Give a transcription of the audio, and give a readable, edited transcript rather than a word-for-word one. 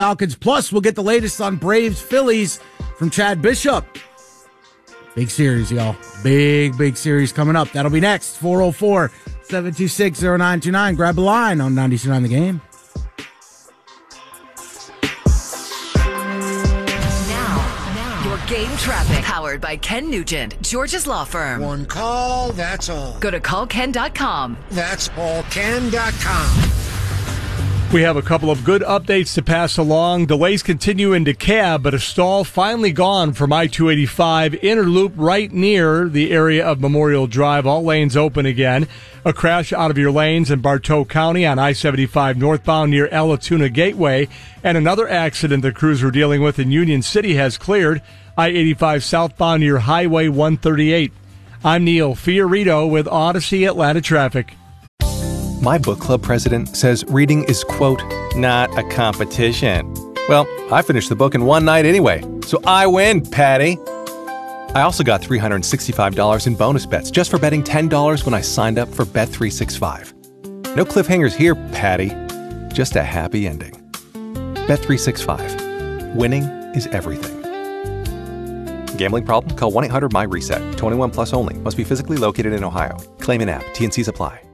Falcons. Plus, we'll get the latest on Braves Phillies from Chad Bishop. Big series, y'all. Big series coming up. That'll be next. 404-726-0929. Grab a line on 92.9 The Game. Now, your game traffic. Powered by Ken Nugent, George's Law Firm. One call, that's all. Go to callken.com. That's allken.com. We have a couple of good updates to pass along. Delays continue in DeKalb, but a stall finally gone from I-285 inner loop right near the area of Memorial Drive. All lanes open again. A crash out of your lanes in Bartow County on I-75 northbound near Alatoona Gateway. And another accident the crews were dealing with in Union City has cleared. I-85 southbound near Highway 138. I'm Neil Fiorito with Odyssey Atlanta Traffic. My book club president says reading is, quote, not a competition. Well, I finished the book in one night anyway, so I win, Patty. I also got $365 in bonus bets just for betting $10 when I signed up for Bet365. No cliffhangers here, Patty. Just a happy ending. Bet365. Winning is everything. Gambling problem? Call 1-800-MY-RESET. 21 plus only. Must be physically located in Ohio. Claim in app. T&Cs apply.